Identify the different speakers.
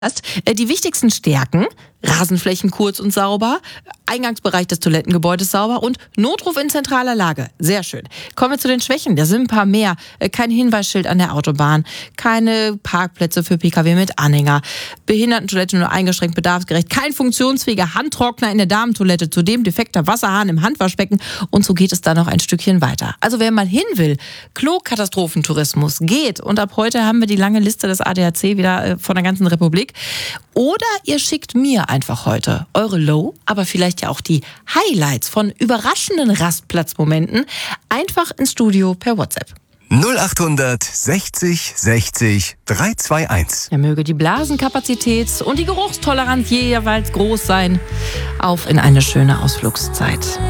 Speaker 1: Die wichtigsten Stärken: Rasenflächen kurz und sauber, Eingangsbereich des Toilettengebäudes sauber und Notruf in zentraler Lage. Sehr schön. Kommen wir zu den Schwächen. Da sind ein paar mehr. Kein Hinweisschild an der Autobahn, keine Parkplätze für Pkw mit Anhänger, Behindertentoilette nur eingeschränkt bedarfsgerecht, kein funktionsfähiger Handtrockner in der Damentoilette, zudem defekter Wasserhahn im Handwaschbecken und so geht es dann noch ein Stückchen weiter. Also wer mal hin will, Klo-Katastrophentourismus geht und ab heute haben wir die lange Liste des ADAC wieder von der ganzen Republik. Oder ihr schickt mir einfach heute eure Low, aber vielleicht ja auch die Highlights von überraschenden Rastplatzmomenten einfach ins Studio per WhatsApp.
Speaker 2: 0800 60 60 321.
Speaker 1: Ja, möge die Blasenkapazität und die Geruchstoleranz jeweils groß sein. Auf in eine schöne Ausflugszeit.